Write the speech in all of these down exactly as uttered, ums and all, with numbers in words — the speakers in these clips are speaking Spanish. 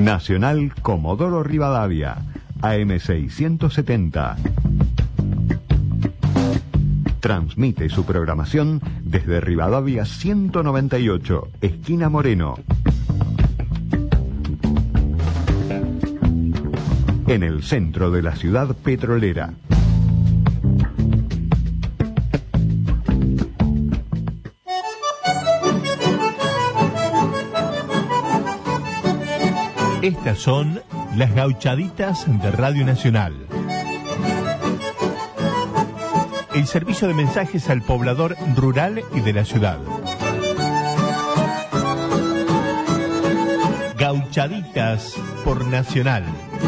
Nacional Comodoro Rivadavia, A M seiscientos setenta. Transmite su programación desde Rivadavia ciento noventa y ocho, esquina Moreno. En el centro de la ciudad petrolera. Estas son las gauchaditas de Radio Nacional. El servicio de mensajes al poblador rural y de la ciudad. Gauchaditas por Nacional.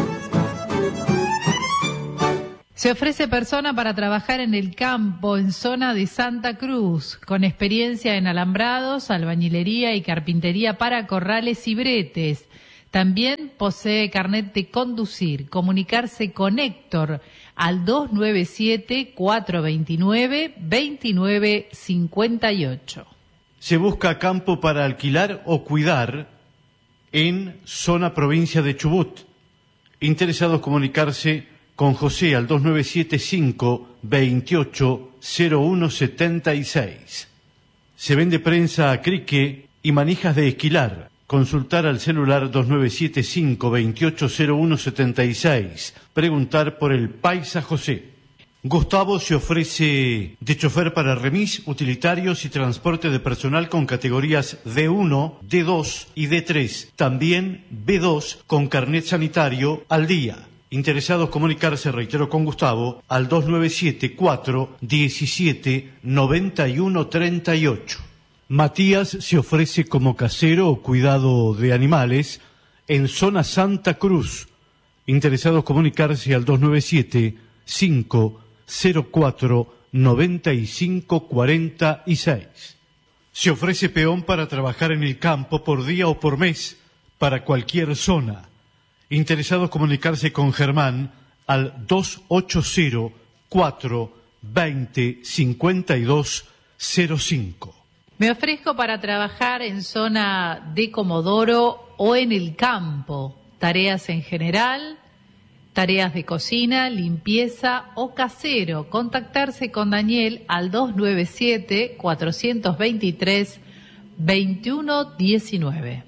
Se ofrece persona para trabajar en el campo, en zona de Santa Cruz, con experiencia en alambrados, albañilería y carpintería para corrales y bretes. También posee carnet de conducir. Comunicarse con Héctor al dos nueve siete, cuatro dos nueve, dos nueve cinco ocho. Se busca campo para alquilar o cuidar en zona provincia de Chubut. Interesados comunicarse con José al dos nueve siete cinco, veintiocho, cero uno setenta y seis. Se vende prensa a crique y manijas de esquilar. Consultar al celular dos nueve siete cinco, veintiocho, cero uno setenta y seis. Preguntar por el Paisa José. Gustavo se ofrece de chofer para remis, utilitarios y transporte de personal con categorías D uno, D dos y D tres. También B dos con carnet sanitario al día. Interesados comunicarse, reitero, con Gustavo al dos nueve siete cuatro, diecisiete, noventa y uno treinta y ocho. Matías se ofrece como casero o cuidado de animales en zona Santa Cruz. Interesados comunicarse al dos nueve siete cinco cero cuatro, noventa y cinco cuarenta y seis. Se ofrece peón para trabajar en el campo por día o por mes para cualquier zona. Interesados comunicarse con Germán al dos ocho cero cuatro veinte cincuenta y dos cero cinco. Me ofrezco para trabajar en zona de Comodoro o en el campo. Tareas en general, tareas de cocina, limpieza o casero. Contactarse con Daniel al dos nueve siete, cuatro dos tres, dos uno uno nueve.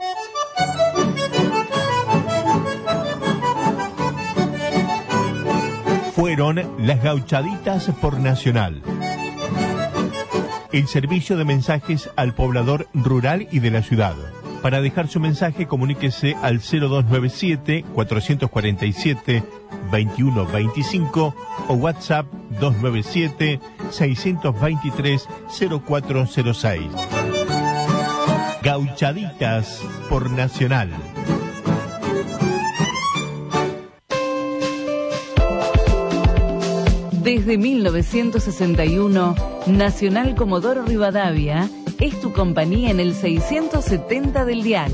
Fueron las gauchaditas por Nacional. El servicio de mensajes al poblador rural y de la ciudad. Para dejar su mensaje, comuníquese al cero dos nueve siete, cuatro cuatro siete, dos uno dos cinco o WhatsApp dos nueve siete, seis dos tres, cero cuatro cero seis. Gauchaditas por Nacional. Desde mil novecientos sesenta y uno, Nacional Comodoro Rivadavia es tu compañía en el seiscientos setenta del dial.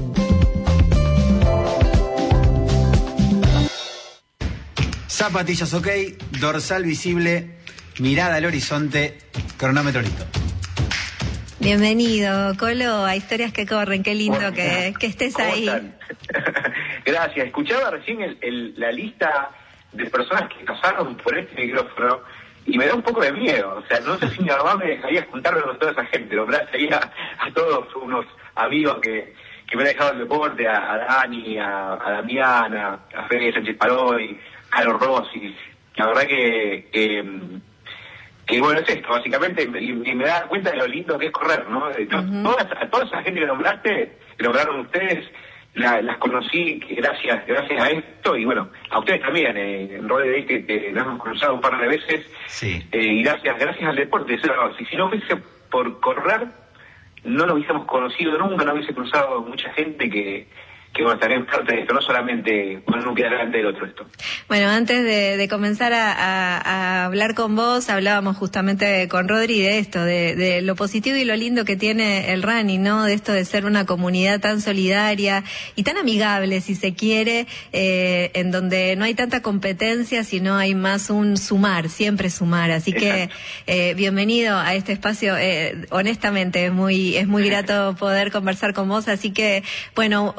Zapatillas ok, dorsal visible, mirada al horizonte, cronómetro listo. Bienvenido, Colo, a Historias que Corren. Qué lindo que, que estés ahí. Gracias. Escuchaba recién el, el, la lista de personas que pasaron por este micrófono y me da un poco de miedo. O sea, no sé si mi mamá me dejaría juntarme con toda esa gente, nombrar a, a todos unos amigos que, que me han dejado el deporte, a, a Dani, a, a Damiana, a Fede Sánchez Parodi, a los Rossi. La verdad que, que, que bueno, es esto, básicamente, y, y me da cuenta de lo lindo que es correr, ¿no? De, uh-huh. toda, a toda esa gente que nombraste, que nombraron ustedes, La, las conocí gracias gracias a esto y bueno, a ustedes también, eh, en Rode Day que, que nos hemos cruzado un par de veces, sí. eh, y gracias gracias al deporte. Si, si no fuese por correr, no lo hubiésemos conocido nunca, no hubiese cruzado mucha gente que, que bueno, también parte de esto, no solamente poner un pie delante del otro esto. Bueno, antes de, de comenzar a, a, a hablar con vos, hablábamos justamente con Rodri de esto, de, de lo positivo y lo lindo que tiene el running, ¿no? De esto de ser una comunidad tan solidaria y tan amigable, si se quiere, eh, en donde no hay tanta competencia, sino hay más un sumar, siempre sumar. Así que eh, bienvenido a este espacio. Eh, honestamente, es muy, es muy grato poder conversar con vos. Así que, bueno, eh,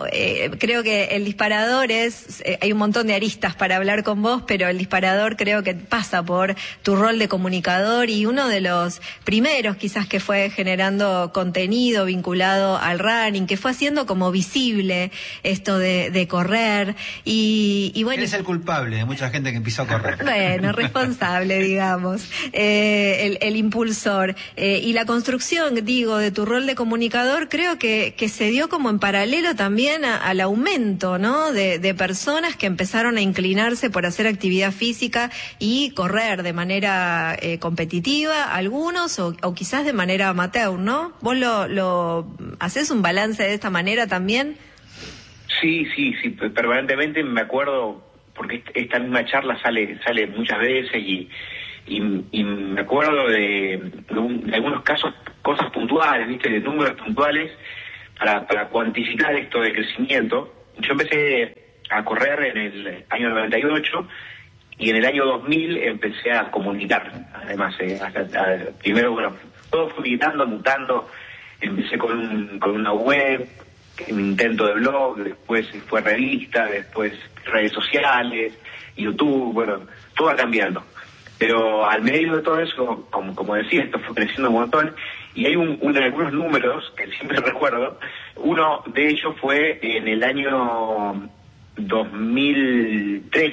eh, creo que el disparador es, eh, hay un montón de aristas para hablar con vos, pero el disparador creo que pasa por tu rol de comunicador y uno de los primeros quizás que fue generando contenido vinculado al running, que fue haciendo como visible esto de, de correr y, y bueno... Él es el culpable de mucha gente que empezó a correr. Bueno, responsable, digamos, eh, el, el impulsor. Eh, y la construcción, digo, de tu rol de comunicador, creo que, que se dio como en paralelo también a, al aumento, ¿no? De, de personas que empezaron a inclinarse por hacer actividad física y correr de manera eh, competitiva, algunos, o, o quizás de manera amateur, ¿no? ¿Vos lo, lo hacés un balance de esta manera también? Sí, sí, sí, permanentemente me acuerdo, porque esta misma charla sale sale muchas veces y, y, y me acuerdo de, de, un, de algunos casos, cosas puntuales, ¿viste? De números puntuales para, para cuantificar esto de crecimiento. Yo empecé a correr en el año noventa y ocho y en el año dos mil empecé a comunicar, además, eh, hasta, a, primero, bueno, todo fue mutando, mutando, empecé con, un, con una web, un intento de blog, después fue revista, después redes sociales, YouTube, bueno, todo va cambiando. Pero al medio de todo eso, como, como decía, esto fue creciendo un montón, y hay un, un, algunos números que siempre recuerdo. Uno de ellos fue en el año dos mil tres,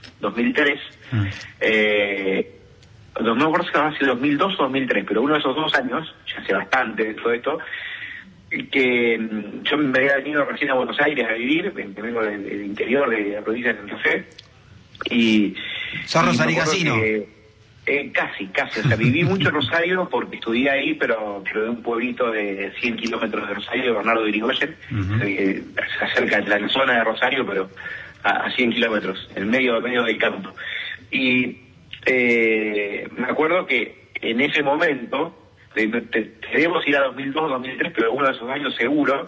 mm. eh, no me acuerdo si era dos mil dos o dos mil tres, pero uno de esos dos años, ya hace bastante de todo esto, que yo me había venido recién a Buenos Aires a vivir, vengo del, del interior de la provincia de Santa Fe, y... ¿Sos rosaricasino? Eh, casi, casi, o sea, viví mucho en Rosario porque estudié ahí, pero, pero de un pueblito de cien kilómetros de Rosario, Bernardo de Irigoyen, uh-huh. eh, cerca de la zona de Rosario, pero a, a cien kilómetros, en medio, medio del campo. Y eh, me acuerdo que en ese momento, Te, te, debemos ir a dos mil dos, dos mil tres, pero uno de esos años seguro,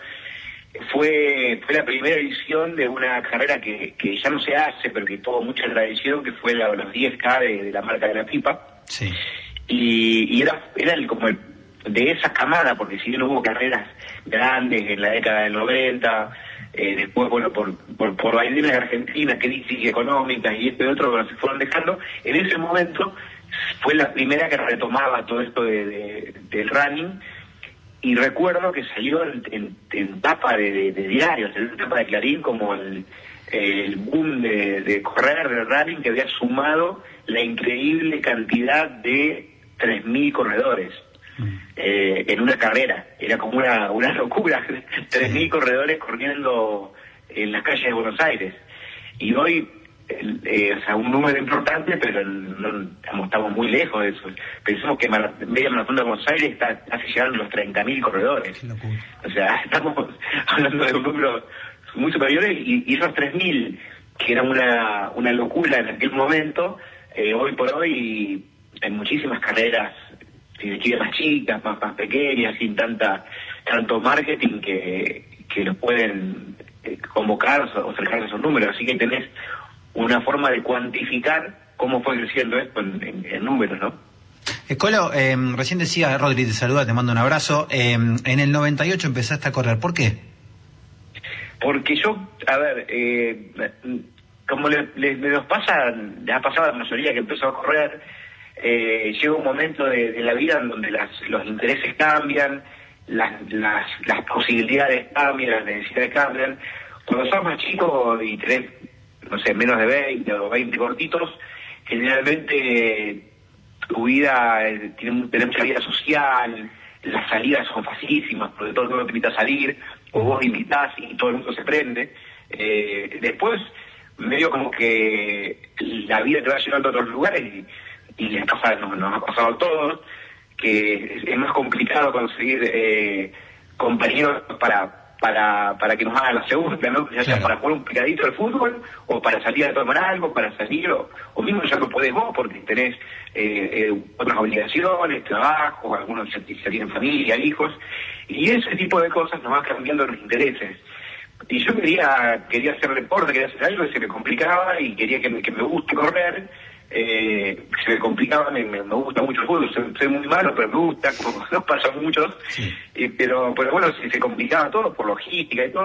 fue fue la primera edición de una carrera que, que ya no se hace, pero que tuvo mucha tradición, que fue la, los diez K de, de la marca de la pipa. Sí. Y, y era, era el, como el, de esa camada, porque si bien hubo carreras grandes en la década del noventa, eh, después, bueno, por por, por vaivenes de Argentina, crisis económicas y esto y otro, bueno, se fueron dejando, en ese momento fue la primera que retomaba todo esto de, de, del running, y recuerdo que salió en, en, en tapa de, de, de diarios, en tapa de Clarín, como el, el boom de, de correr, de running, que había sumado la increíble cantidad de tres mil corredores mm. eh, en una carrera. Era como una, una locura, tres mil corredores corriendo en las calles de Buenos Aires. Y hoy... Eh, o sea, un número importante, pero no, digamos, estamos muy lejos de eso. Pensamos que Mar- media maratón de Buenos Aires está casi llegando a los treinta mil corredores. O sea, estamos hablando de un número muy superior, y, y esos tres mil, que era una, una locura en aquel momento, eh, hoy por hoy hay muchísimas carreras de chicas más chicas, más, más pequeñas, sin tanta tanto marketing que, que los pueden eh, convocar o acercarse a esos números. Así que tenés una forma de cuantificar cómo fue creciendo esto en, en, en números, ¿no? Colo, eh, recién decía, Rodri, te saluda, te mando un abrazo. Eh, en el noventa y ocho empezaste a correr, ¿por qué? Porque yo, a ver, eh, como le, le, le nos pasa, le ha pasado a la mayoría que empezó a correr, eh, llega un momento de, de la vida en donde las, los intereses cambian, las, las, las posibilidades cambian, las necesidades cambian. Cuando sos más chico y tenés, no sé, menos de veinte o veinte cortitos, generalmente eh, tu vida eh, tiene, tiene mucha vida social, las salidas son facilísimas, porque todo el mundo te invita a salir, o vos invitás y todo el mundo se prende. Eh, después, medio como que la vida te va llevando a otros lugares, y, y les pasa, nos, nos ha pasado a todos, que es, es más complicado conseguir eh, compañeros para... para para que nos hagan la segunda, ¿no? Ya sea claro. Para jugar un picadito al fútbol, o para salir a tomar algo, para salir, o, o mismo ya no podés vos, porque tenés eh, eh, otras obligaciones, trabajo, algunos ya, ya tienen familia, hijos, y ese tipo de cosas nos van cambiando los intereses. Y yo quería quería hacer deporte, quería hacer algo, y se me complicaba, y quería que me, que me guste correr. Eh, se me complicaba, me, me, me gusta mucho el fútbol, soy, soy muy malo, pero me gusta, como nos pasa a muchos, sí. eh, pero, pero bueno, si se complicaba todo por logística y todo,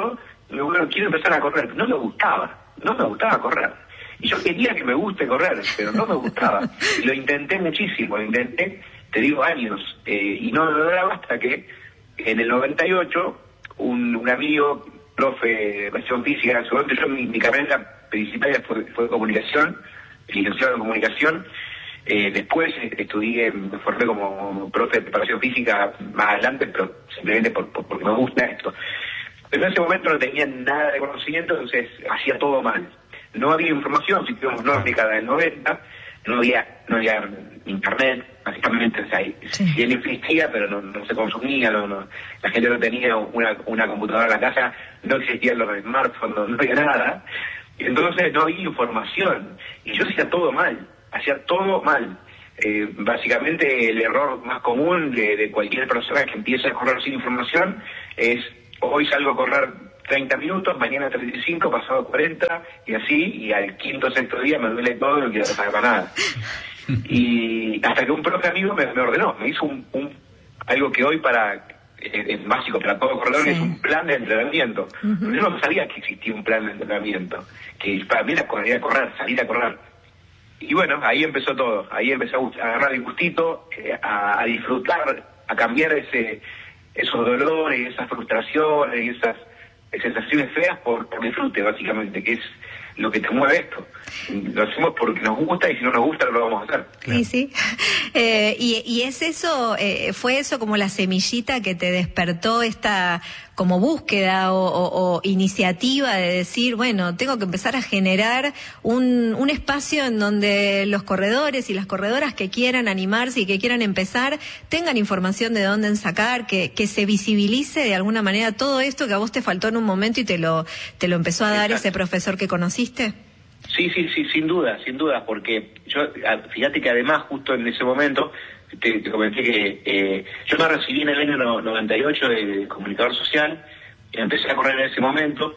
Y bueno, quiero empezar a correr. No me gustaba, no me gustaba correr. Y yo quería que me guste correr, pero no me gustaba. Y lo intenté muchísimo, lo intenté, te digo, años. Eh, y no lo lograba hasta que en el noventa y ocho, un, un amigo, profe de educación física, en su momento yo mi, mi carrera principal fue, fue comunicación, licenciado en comunicación. Eh, después estudié, me formé como profe de preparación física más adelante, pero simplemente por, por, porque me gusta esto. Pero en ese momento no tenía nada de conocimiento, entonces hacía todo mal. No había información, si tuvimos una década del noventa, no había, no había internet, básicamente, o sea, sí, sí él existía, pero no, no se consumía, no, no, la gente no tenía una, una computadora en la casa, no existían los smartphones, no, no había nada, y entonces no había información, y yo hacía todo mal, hacía todo mal. Eh, básicamente el error más común de, de cualquier persona que empieza a correr sin información es, hoy salgo a correr treinta minutos, mañana treinta y cinco, pasado cuarenta, y así, y al quinto o sexto día me duele todo y no quiero saber para nada. Y hasta que un profe amigo me, me ordenó, me hizo un, un algo que hoy para es, es básico para todo corredor, sí, es un plan de entrenamiento. Uh-huh. Yo no sabía que existía un plan de entrenamiento, que para mí era correr, a correr, salir a correr. Y bueno, ahí empezó todo, ahí empecé a agarrar el gustito, eh, a, a disfrutar, a cambiar ese esos dolores, esas frustraciones, esas sensaciones feas por, por disfrute, básicamente, que es lo que te mueve esto. Lo hacemos porque nos gusta y si no nos gusta no lo vamos a hacer. Sí, sí. Eh, y, y es eso, eh, fue eso como la semillita que te despertó esta como búsqueda o, o, o iniciativa de decir, bueno, tengo que empezar a generar un, un espacio en donde los corredores y las corredoras que quieran animarse y que quieran empezar tengan información de dónde sacar, que, que se visibilice de alguna manera todo esto que a vos te faltó en un momento y te lo, te lo empezó a dar Exacto. ese profesor que conociste. Sí, sí, sí, sin duda, sin duda, porque yo, fíjate que además justo en ese momento, te, te comenté que eh, yo me recibí en el año noventa y ocho de comunicador social, y empecé a correr en ese momento,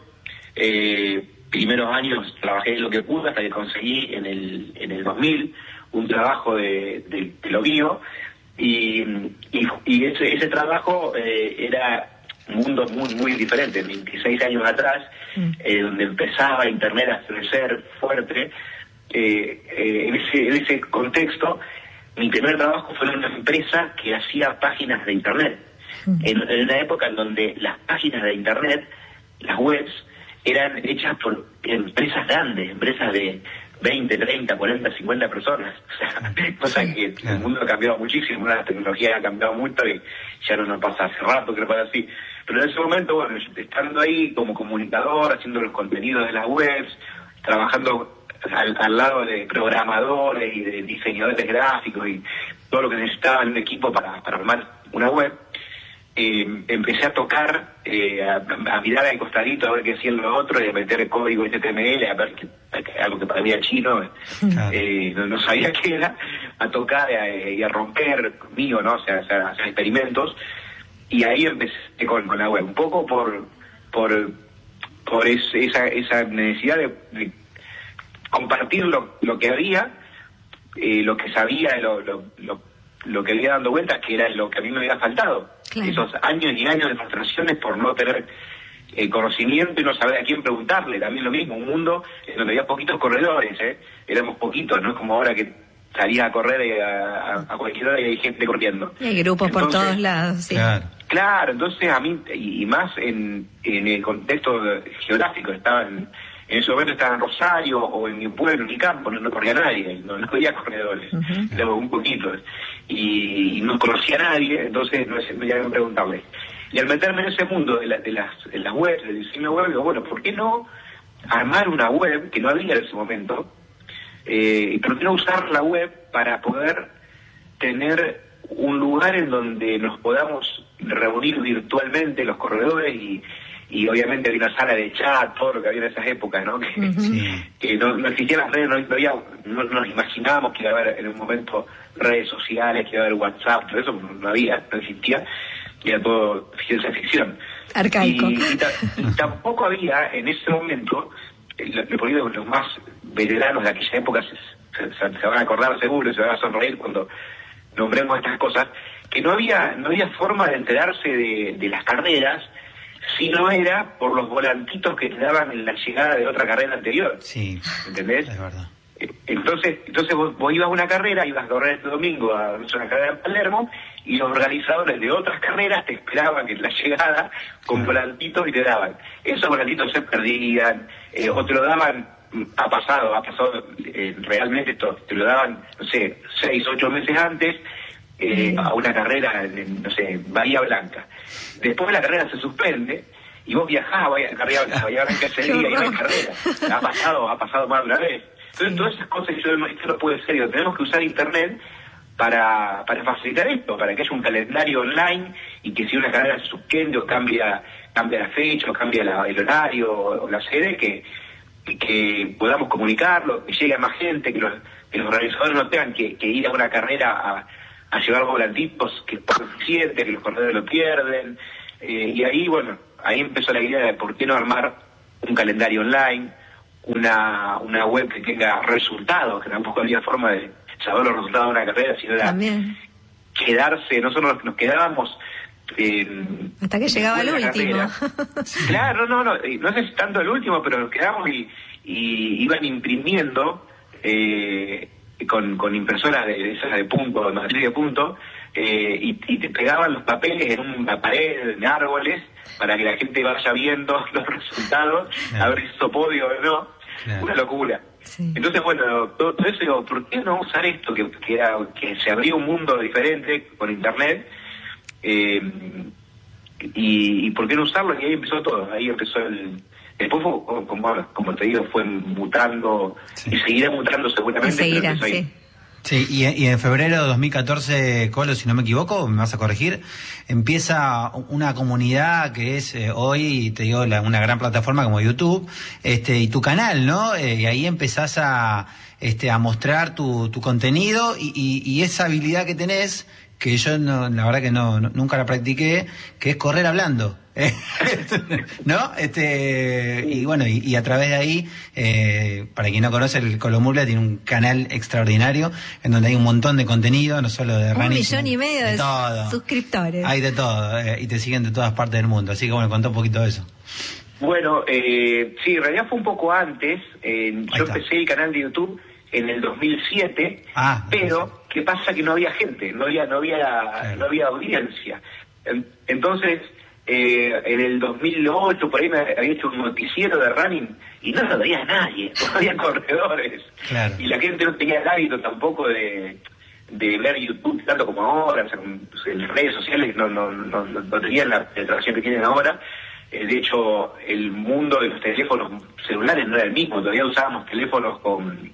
eh, primeros años trabajé lo que pude hasta que conseguí en el en el dos mil un trabajo de, de, de lo mío, y, y, y ese, ese trabajo eh, era un mundo muy muy diferente, veintiséis años atrás, mm. eh, donde empezaba Internet a crecer fuerte, eh, eh, en, ese, en ese contexto, mi primer trabajo fue en una empresa que hacía páginas de Internet, mm. en, en una época en donde las páginas de Internet, las webs, eran hechas por empresas grandes, empresas de veinte, treinta, cuarenta, cincuenta personas, o sea, cosa que el mundo ha cambiado muchísimo, la tecnología ha cambiado mucho y ya no nos pasa hace rato que no pasa así. Pero en ese momento, bueno, estando ahí como comunicador, haciendo los contenidos de las webs, trabajando al, al lado de programadores y de diseñadores gráficos y todo lo que necesitaba en un equipo para, para armar una web, eh, empecé a tocar, eh, a, a mirar al costadito, a ver qué hacía lo otro, y a meter el código H T M L, a ver que, algo que para mí era chino, claro. eh, no, no sabía qué era, a tocar eh, y a romper conmigo, ¿no? O sea, o sea, hacer experimentos. Y ahí empecé con, con la web, un poco por por por es, esa esa necesidad de, de compartir lo, lo que había, eh, lo que sabía, lo, lo, lo, lo que había dando vueltas, que era lo que a mí me había faltado. Claro. Esos años y años de frustraciones por no tener eh, conocimiento y no saber a quién preguntarle. También lo mismo, un mundo en donde había poquitos corredores, ¿eh? Éramos poquitos, no es como ahora que salía a correr a, a, a cualquier hora y hay gente corriendo. Y hay grupos entonces, por todos lados, sí. Claro, claro, entonces a mí, y, y más en, en el contexto geográfico, estaba en, en ese momento estaba en Rosario o en mi pueblo, en mi campo, no, no corría nadie, no, no había corredores, uh-huh. Éramos un poquito, y, y no conocía a nadie, entonces no me iban a preguntarle. Y al meterme en ese mundo de, la, de, las, de las webs, del diseño web, digo, bueno, ¿por qué no armar una web que no había en ese momento? Eh, ¿Por qué no usar la web para poder tener un lugar en donde nos podamos reunir virtualmente los corredores y, y obviamente había una sala de chat, todo lo que había en esas épocas, ¿no? Que, uh-huh. que no, no existían las redes, no, no, había, no, no nos imaginábamos que iba a haber en un momento redes sociales, que iba a haber WhatsApp, todo eso no había, no existía, era todo ciencia ficción. Arcaico. Y, y, ta, y tampoco había en ese momento, lo, los más veteranos de aquella época se, se, se van a acordar seguro, se van a sonreír cuando nombremos estas cosas, que no había no había forma de enterarse de, de las carreras si no era por los volantitos que te daban en la llegada de otra carrera anterior. Sí, ¿entendés? es verdad. Entonces, entonces vos, vos ibas a una carrera, ibas a correr este domingo a una carrera en Palermo, y los organizadores de otras carreras te esperaban en la llegada con sí. volantitos y te daban. Esos volantitos se perdían, eh, o te lo daban, ha pasado, ha pasado eh, realmente esto, te lo daban, no sé, seis, ocho meses antes, eh, a una carrera, en, no sé, Bahía Blanca. Después la carrera se suspende, y vos viajás a Bahía, a Bahía Blanca ese día y no hay carrera. Ha pasado, ha pasado más de una vez. Entonces, todas esas cosas, yo digo, esto no puede ser, tenemos que usar Internet para, para facilitar esto, para que haya un calendario online y que si una carrera se suspende o cambia, cambia la fecha o cambia la, el horario o, o la sede, que, que, que podamos comunicarlo, que llegue a más gente, que los, que los organizadores no tengan que, que ir a una carrera a, a llevar volantitos, que es poco eficiente, que los corredores lo pierden, eh, y ahí, bueno, ahí empezó la idea de por qué no armar un calendario online, una una web que tenga resultados, que tampoco había forma de saber los resultados de una carrera, sino era También. quedarse, nosotros nos quedábamos eh, hasta que llegaba el último. Claro, no, no, no sé si tanto el último, pero nos quedábamos y, y iban imprimiendo eh, con, con impresoras de esas de punto, de materia de punto, eh, y, y te pegaban los papeles en una pared, en árboles, para que la gente vaya viendo los resultados, claro. a ver si hizo podio o no. Claro. Una locura. Sí. Entonces, bueno, todo, todo eso digo, ¿por qué no usar esto? Que, que, era, que se abrió un mundo diferente con Internet, eh, y, y ¿por qué no usarlo? Y ahí empezó todo, ahí empezó el... Después, fue, como, como te digo, fue mutando, sí. y seguirá mutando seguramente. Y seguirá, pero sí. Sí, y, y en febrero de dos mil catorce, Colo, si no me equivoco, me vas a corregir, empieza una comunidad que es eh, hoy, te digo, la, una gran plataforma como YouTube, este, y tu canal, ¿no? Eh, y ahí empezás a, este, a mostrar tu, tu contenido y, y, y esa habilidad que tenés, que yo no, la verdad que no, no nunca la practiqué, que es correr hablando. ¿No? Este, y bueno, y, y a través de ahí, eh, para quien no conoce, el Colomurla tiene un canal extraordinario en donde hay un montón de contenido, no solo de running, un millón y medio de, de todo. suscriptores. Hay de todo, eh, y te siguen de todas partes del mundo. Así que bueno, contá un poquito de eso. Bueno, eh, sí, en realidad fue un poco antes. Eh, yo empecé el canal de YouTube en el dos mil siete, ah, pero sí. ¿Qué pasa? Que no había gente, no había, no había, claro. no había audiencia. Entonces, Eh, en el dos mil ocho por ahí me había hecho un noticiero de running y no lo veía nadie, no había corredores, claro. Y la gente no tenía el hábito tampoco de, de ver YouTube tanto como ahora, o sea, en las redes sociales no, no, no, no tenían la penetración que tienen ahora. Eh, de hecho, el mundo de los teléfonos celulares no era el mismo, todavía usábamos teléfonos con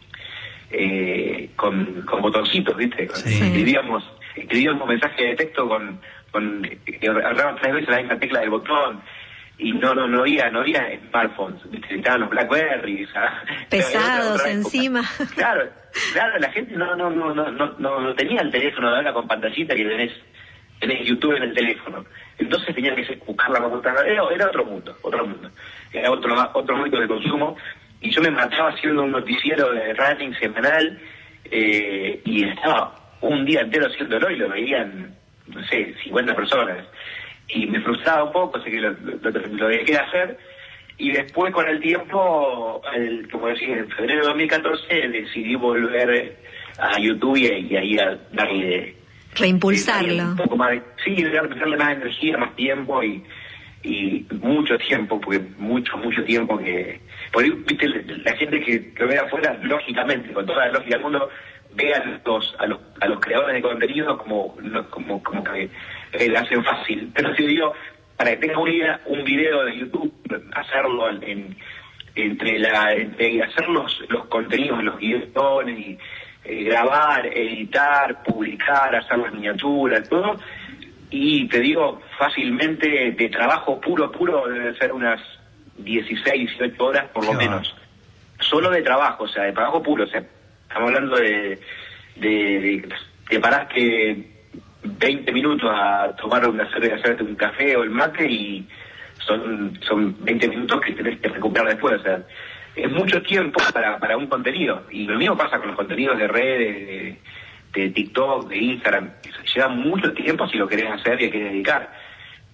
eh, con, con botoncitos, ¿viste? Sí. Escribíamos, escribíamos mensajes de texto con con agarraban tres veces la misma tecla del botón y no no no había no había smartphones, estaban los BlackBerry, pesados encima. Claro, claro, la gente no no no no no no tenía el teléfono de ahora con pantallita que tenés tenés YouTube en el teléfono, entonces tenía que buscar la computadora, era, era otro mundo, otro mundo, era otro otro mundo de consumo, y yo me mataba haciendo un noticiero de running semanal, eh, y estaba un día entero haciéndolo y lo veían, no sé, cincuenta personas, y me frustraba un poco, así que lo, lo, lo dejé de hacer, y después con el tiempo, el, como decía, en febrero de dos mil catorce decidí volver a YouTube y, y ahí a darle... Reimpulsarlo. Un poco más de, sí, darle más energía, más tiempo y, y mucho tiempo, porque mucho, mucho tiempo que... Por ahí, viste, la gente que lo ve afuera, lógicamente, con toda la lógica del mundo, ve a los, a los, a los creadores de contenido como, como, como que eh, le hacen fácil. Pero si digo, para que tenga una idea, un video de YouTube, hacerlo en, entre la, entre hacer los, los contenidos, los guiones, y eh, grabar, editar, publicar, hacer las miniaturas, todo, y te digo, fácilmente de trabajo puro, puro, debe ser unas dieciséis, dieciocho horas por lo menos. Solo de trabajo, o sea, de trabajo puro, o sea, estamos hablando de, de, de te paraste veinte minutos a tomar una cerveza, hacerte un café o el mate y son son veinte minutos que tenés que recuperar después, o sea, es mucho tiempo para, para un contenido. Y lo mismo pasa con los contenidos de redes, de, de TikTok, de Instagram, lleva mucho tiempo si lo querés hacer y hay que dedicar.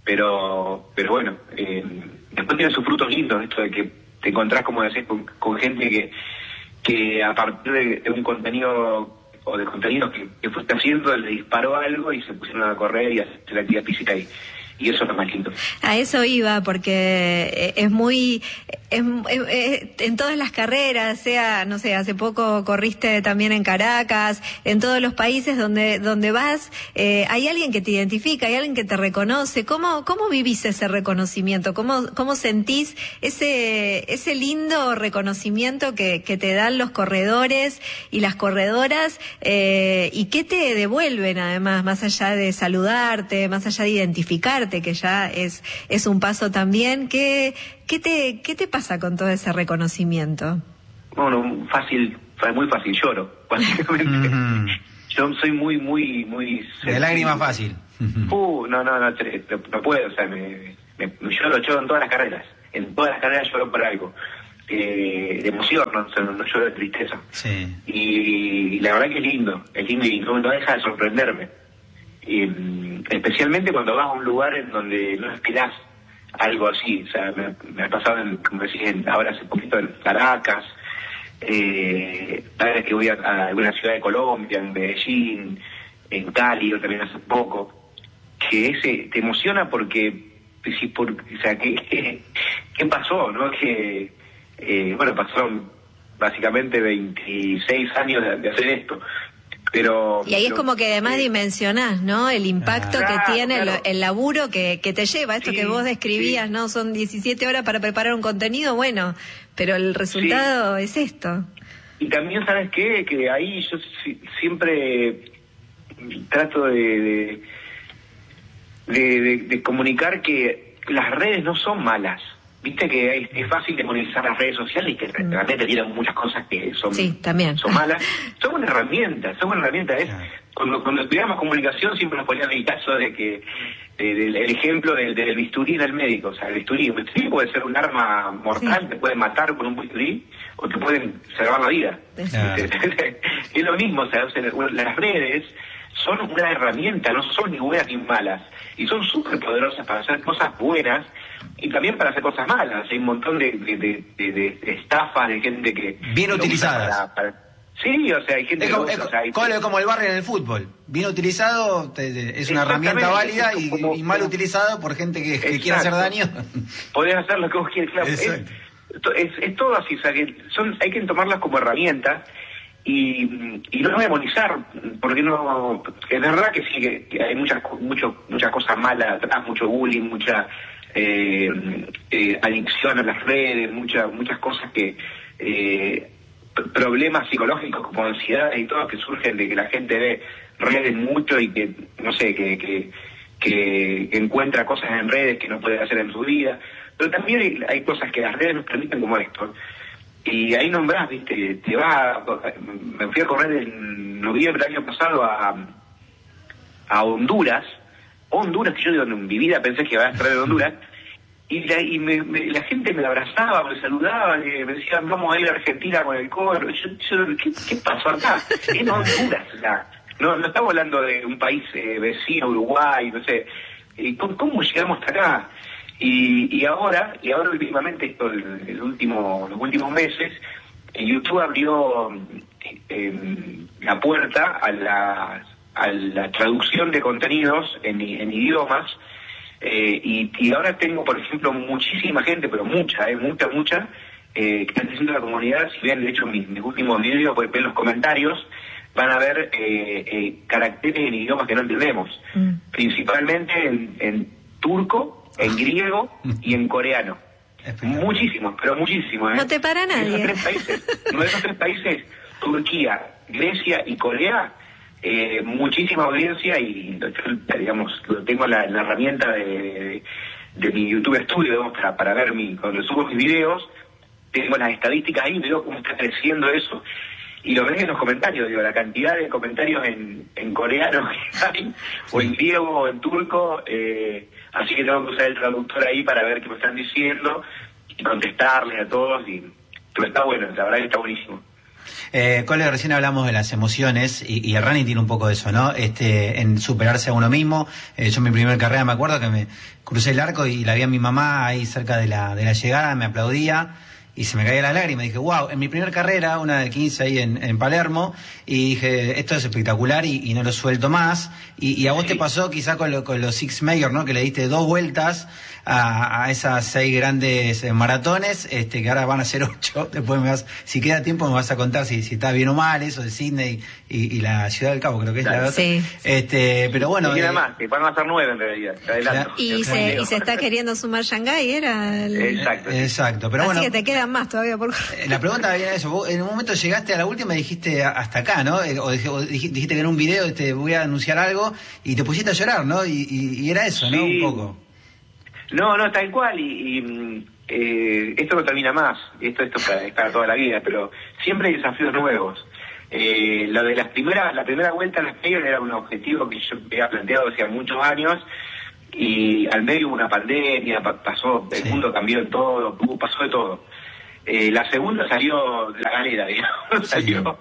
pero pero bueno, eh, después tiene sus frutos lindos, esto de que te encontrás, como decís, con, con gente que, que a partir de, de un contenido o de contenidos que, que fuiste haciendo, le disparó algo y se pusieron a correr y a hacer la actividad física y, y eso es lo más lindo. A eso iba, porque es muy, es, es, es, en todas las carreras, sea, no sé, hace poco corriste también en Caracas, en todos los países donde donde vas, eh, hay alguien que te identifica, hay alguien que te reconoce. ¿Cómo cómo vivís ese reconocimiento? ¿Cómo cómo sentís ese ese lindo reconocimiento que, que te dan los corredores y las corredoras, eh, y qué te devuelven además, más allá de saludarte, más allá de identificarte, que ya es es un paso también? ¿Qué, qué te qué te pasa con todo ese reconocimiento? Bueno, fácil, muy fácil, lloro, básicamente. Mm-hmm. Yo soy muy, muy, muy... De lágrima fácil. Uh, no, no, no, no, no puedo, o sea, me, me, me lloro, lloro en todas las carreras. En todas las carreras lloro por algo. Eh, de emoción, no, o sea, no, no lloro de tristeza. Sí. Y la verdad que es lindo, es lindo y no, no deja de sorprenderme. Y, especialmente cuando vas a un lugar en donde no esperás algo así. O sea, me, me ha pasado, en, como decís, en, ahora hace poquito en Caracas, eh, cada vez que voy a, a alguna ciudad de Colombia, en Medellín, en Cali, yo también hace poco, que ese te emociona porque, sí, por, o sea, ¿qué, qué, qué pasó? ¿No? Que, eh, bueno, pasaron básicamente veintiséis años de, de hacer esto. Pero, y ahí pero, es como que además eh, dimensionás, ¿no? El impacto claro, que tiene claro. el, el laburo que, que te lleva, esto sí, que vos describías, sí. ¿no? Son diecisiete horas para preparar un contenido, bueno, pero el resultado sí. es esto. Y también, ¿sabes qué? Que ahí yo si, siempre trato de de, de, de de comunicar que las redes no son malas. Viste que es, es fácil demonizar las redes sociales y que mm. realmente tienen muchas cosas que son, sí, también. son malas. Son una herramienta, son una herramienta. Es, cuando, cuando estudiamos comunicación siempre nos ponían el caso de que, de, de, el ejemplo del, del bisturí del médico. O sea, el bisturí, el bisturí puede ser un arma mortal, sí. te pueden matar con un bisturí o te pueden salvar la vida. Ah. Es lo mismo, o sea, las redes son una herramienta, no son ni buenas ni malas. Y son súper poderosas para hacer cosas buenas y también para hacer cosas malas. Hay un montón de, de, de, de, de estafas, de gente que... Bien utilizadas. Para, para... Sí, o sea, hay gente es como, que... Es, usa, o sea, hay... como, como el barrio en el fútbol. Bien utilizado te, te, es una herramienta válida y, como, y mal utilizado por gente que, que quiere hacer daño. Podés hacer lo que vos quieras, claro. Es, es, es todo así, o sea, que son, hay que tomarlas como herramientas. Y, y no demonizar, porque no, es verdad que sí, que, que hay muchas mucho, muchas cosas malas atrás, mucho bullying, mucha eh, eh, adicción a las redes, muchas muchas cosas que, eh, problemas psicológicos como ansiedad y todo que surgen de que la gente ve redes mucho y que, no sé, que, que, que encuentra cosas en redes que no puede hacer en su vida, pero también hay, hay cosas que las redes nos permiten como esto. Y ahí nombrás, viste, te va, me fui a correr en noviembre del año pasado a, a Honduras, Honduras, que yo digo, en mi vida pensé que iba a estar en Honduras, y la, y me, me, la gente me abrazaba, me saludaba, me decían, vamos a ir a Argentina con el coro. Yo, yo, ¿qué, ¿qué pasó acá? En Honduras, o sea, no, no estamos hablando de un país eh, vecino, Uruguay, no sé, ¿cómo, cómo llegamos hasta acá? Y, y ahora, y ahora últimamente, esto, el, el último, los últimos meses, YouTube abrió eh, la puerta a la, a la traducción de contenidos en, en idiomas, eh, y, y ahora tengo, por ejemplo, muchísima gente, pero mucha, eh, mucha, mucha, eh, que está haciendo la comunidad. Si ven, de hecho, mis, mis últimos vídeos, pueden ver los comentarios, van a ver eh, eh, caracteres en idiomas que no entendemos, mm. principalmente en, en turco, en griego y en coreano. Muchísimos, pero muchísimos. ¿eh? No te para nadie. De esos tres países, uno de esos tres países, Turquía, Grecia y Corea, eh, muchísima audiencia y, digamos, tengo la, la herramienta de, de, de mi YouTube Studio, digamos, para, para ver mi, cuando subo mis videos, tengo las estadísticas ahí, veo cómo está creciendo eso. Y lo ves en los comentarios, digo, la cantidad de comentarios en, en coreano que hay, o en griego, o en turco, eh, así que tengo que usar el traductor ahí para ver qué me están diciendo y contestarles a todos, y pero está bueno, la verdad que está buenísimo. Eh, Cole, recién hablamos de las emociones y, y el running tiene un poco de eso, ¿no? Este, en superarse a uno mismo. Eh, yo en mi primera carrera me acuerdo que me crucé el arco y la vi a mi mamá ahí cerca de la, de la llegada, me aplaudía y se me caía la lágrima. Dije, wow, en mi primera carrera, una de quince ahí en, en Palermo, y dije, esto es espectacular y, y no lo suelto más. Y, y a vos sí. te pasó quizá con, lo, con los Six Major, ¿no? Que le diste dos vueltas a, a esas seis grandes eh, maratones, este, que ahora van a ser ocho. Después me vas, si queda tiempo me vas a contar si, si está bien o mal eso de Sydney y, y la Ciudad del Cabo, creo que es claro. la otra. Sí. Este, pero bueno. Y eh, nada más, que van a ser nueve en realidad. Adelanto. Y, se, y se está queriendo sumar Shanghái, era el... Exacto. Sí. Exacto, pero Así bueno. que te quedan más todavía por... La pregunta era eso, vos en un momento llegaste a la última y dijiste hasta acá, ¿no? O dijiste que en un video te voy a anunciar algo y te pusiste a llorar, ¿no? Y, y, y era eso, ¿no? Sí. Un poco. No, no, tal cual, y, y eh, esto no termina más, esto esto para, es para toda la vida, pero siempre hay desafíos nuevos. Eh, lo de las primeras, la primera vuelta en las Major era un objetivo que yo había planteado hace muchos años, y al medio hubo una pandemia, pasó, el sí. mundo cambió en todo, pasó de todo. Eh, la segunda salió de la galera, digamos, salió,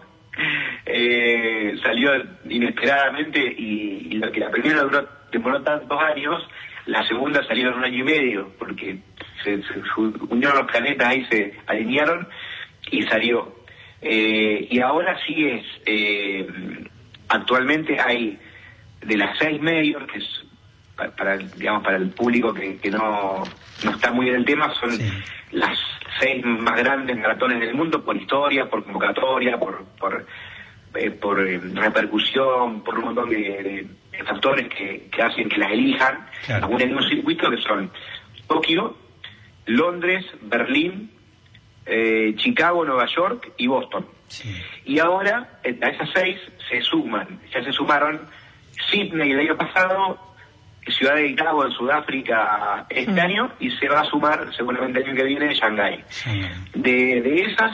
eh, salió inesperadamente, y, y lo que la primera duró, demoró tantos años, la segunda salió en un año y medio, porque se, se, se unieron los planetas ahí, se alinearon y salió. Eh, y ahora sí es, eh, actualmente hay de las seis majors, que es para, para digamos para el público que, que no, no está muy en el tema, son sí. las seis más grandes maratones del mundo por historia, por convocatoria, por por, eh, por eh, repercusión, por un montón de, de, de factores que, que hacen que las elijan, claro. Aún en un circuito que son Tokio, Londres, Berlín, eh, Chicago, Nueva York y Boston. Sí. Y ahora a esas seis se suman, ya se sumaron Sydney el año pasado, Ciudad del Cabo en Sudáfrica este mm. año, y se va a sumar seguramente el año que viene Shanghái. Sí. De, de esas,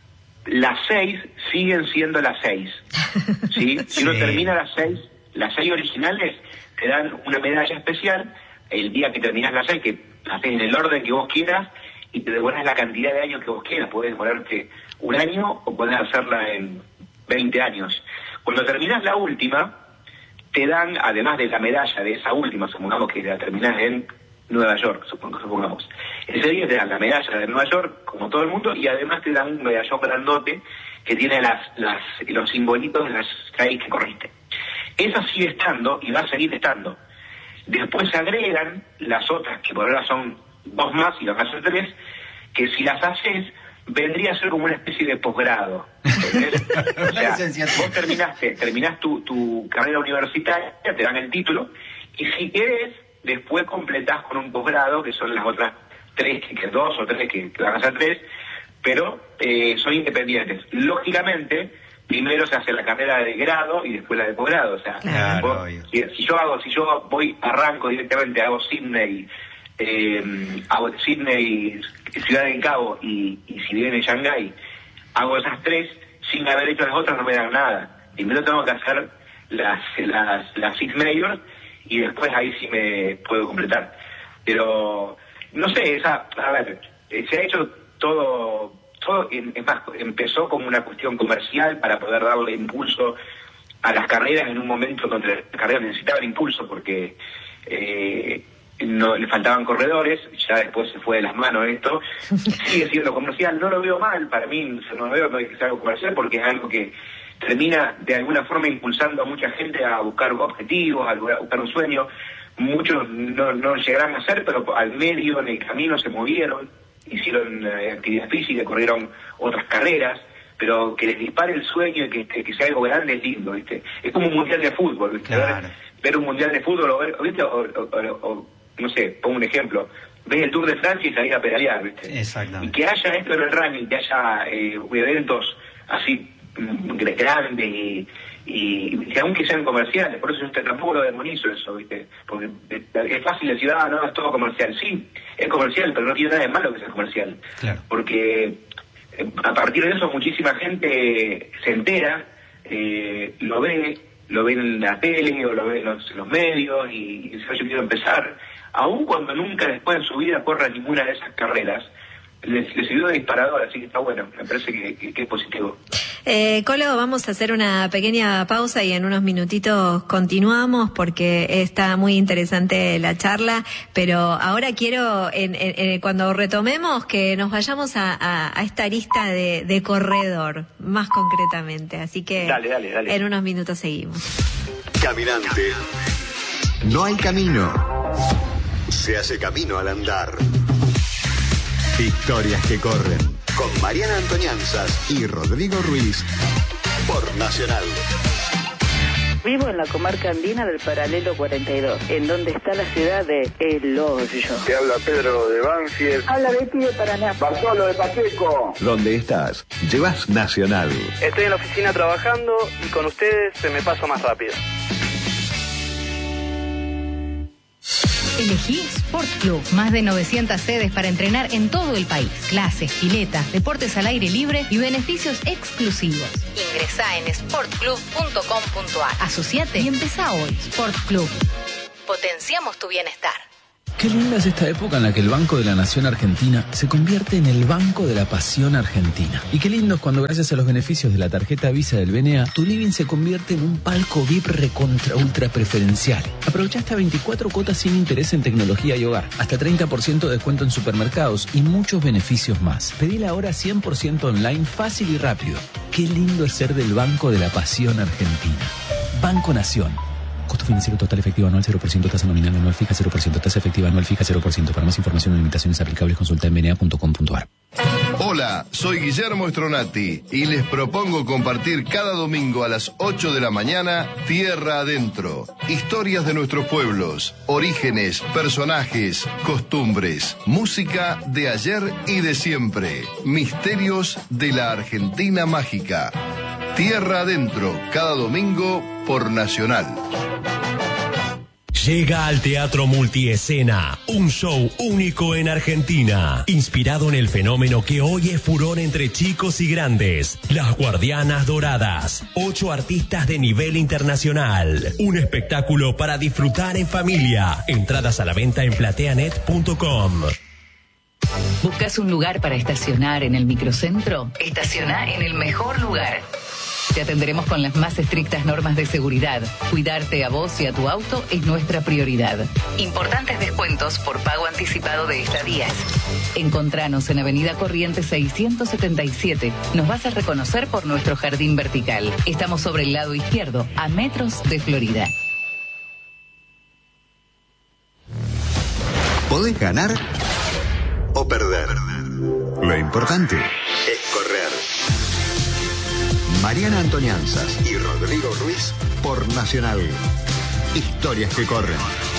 las seis siguen siendo las seis. ¿Sí? Si uno sí. termina las seis, las seis originales, te dan una medalla especial el día que terminas las seis, que haces en el orden que vos quieras y te demoras la cantidad de años que vos quieras. Podés demorarte un año o podés hacerla en veinte años. Cuando terminás la última, te dan, además de la medalla de esa última, supongamos que la terminás en Nueva York, supongamos. Ese día te dan la medalla de Nueva York, como todo el mundo, y además te dan un medallón grandote que tiene las, las, los simbolitos de las seis que corriste. Esa sigue estando y va a seguir estando. Después se agregan las otras, que por ahora son dos más y van a ser tres, que si las haces, vendría a ser como una especie de posgrado. O sea, vos terminaste, terminás tu, tu carrera universitaria, te dan el título, y si querés, después completás con un posgrado, que son las otras tres, que, que dos o tres, que, que van a ser tres, pero eh, son independientes. Lógicamente, primero se hace la carrera de grado y después la de posgrado. O sea, claro, vos, si, si yo hago, si yo voy, arranco directamente, hago Sydney, eh, hago Sydney, Ciudad del Cabo y, y si viene Shanghái, hago esas tres, sin haber hecho las otras no me dan nada. Primero tengo que hacer las, las, las Six Majors y después ahí sí me puedo completar. Pero, no sé, esa, a ver, se ha hecho todo, todo, es más, empezó como una cuestión comercial para poder darle impulso a las carreras en un momento donde las carreras necesitaban impulso porque eh, no le faltaban corredores, ya después se fue de las manos esto, sigue siendo comercial, no lo veo mal, para mí no lo veo que sea algo comercial porque es algo que termina de alguna forma impulsando a mucha gente a buscar objetivos, a buscar un sueño. Muchos no, no llegarán a hacer, pero al medio, en el camino se movieron, hicieron eh, actividad física, corrieron otras carreras, pero que les dispare el sueño y que, que, que sea algo grande es lindo, ¿viste? Es como un mundial de fútbol, ¿viste? Claro. Ver, ver un mundial de fútbol, o, ver, ¿viste? O, o, o, o, no sé, pongo un ejemplo, ves el Tour de Francia y salir a pedalear, ¿viste? Exactamente. Y que haya esto en el running, que haya eh, eventos así grandes y, y, y aunque sean comerciales, por eso yo tampoco lo demonizo eso, ¿viste? Porque es fácil decir, ah, no, es todo comercial. Sí, es comercial, pero no tiene nada de malo que sea comercial. Claro. Porque a partir de eso muchísima gente se entera, eh, lo ve, lo ve en la tele o lo ve en los, en los medios y, y dice, yo quiero empezar. Aun cuando nunca después en su vida corra ninguna de esas carreras, les, les sirvió de disparador, así que está bueno, me parece que, que, que es positivo. Eh, Colo, vamos a hacer una pequeña pausa y en unos minutitos continuamos porque está muy interesante la charla, pero ahora quiero, en, en, en, cuando retomemos, que nos vayamos a, a, a esta arista de, de corredor, más concretamente. Así que dale, dale, dale. En unos minutos seguimos. Caminante. No hay camino. Se hace camino al andar. Historias que corren. Con Mariana Antonianzas y Rodrigo Ruiz. Por Nacional. Vivo en la comarca andina del Paralelo cuarenta y dos, en donde está la ciudad de El Hoyo. Te habla Pedro de Banfield. Habla Betty de Paraná. Bartolo de Pacheco. ¿Dónde estás? Llevas Nacional. Estoy en la oficina trabajando y con ustedes se me pasa más rápido. Elegí Sport Club. Más de novecientas sedes para entrenar en todo el país. Clases, piletas, deportes al aire libre y beneficios exclusivos. Ingresá en sport club punto com punto a r. Asociate y empezá hoy. Sport Club. Potenciamos tu bienestar. Qué linda es esta época en la que el Banco de la Nación Argentina se convierte en el Banco de la Pasión Argentina. Y qué lindo es cuando, gracias a los beneficios de la tarjeta Visa del B N A, tu living se convierte en un palco V I P recontra ultra preferencial. Aprovecha hasta veinticuatro cuotas sin interés en tecnología y hogar, hasta treinta por ciento de descuento en supermercados y muchos beneficios más. Pedila ahora cien por ciento online, fácil y rápido. Qué lindo es ser del Banco de la Pasión Argentina. Banco Nación. Costo financiero total efectivo anual cero por ciento, tasa nominal anual fija cero por ciento, tasa efectiva anual fija cero por ciento. Para más información o limitaciones aplicables, consulta en b n a punto com punto a r. Hola, soy Guillermo Stronati y les propongo compartir cada domingo a las ocho de la mañana Tierra Adentro. Historias de nuestros pueblos, orígenes, personajes, costumbres, música de ayer y de siempre, misterios de la Argentina mágica. Tierra Adentro, cada domingo por Nacional. Llega al Teatro Multiescena, un show único en Argentina, inspirado en el fenómeno que hoy es furor entre chicos y grandes, Las Guardianas Doradas, ocho artistas de nivel internacional, un espectáculo para disfrutar en familia, entradas a la venta en plateanet punto com. ¿Buscas un lugar para estacionar en el microcentro? Estaciona en el mejor lugar. Te atenderemos con las más estrictas normas de seguridad. Cuidarte a vos y a tu auto es nuestra prioridad. Importantes descuentos por pago anticipado de estadías. Encontranos en Avenida Corrientes seiscientos setenta y siete. Nos vas a reconocer por nuestro jardín vertical. Estamos sobre el lado izquierdo, a metros de Florida. Podés ganar o perder. Lo importante es correr. Mariana Antonianzas y Rodrigo Ruiz por Nacional. Historias que corren.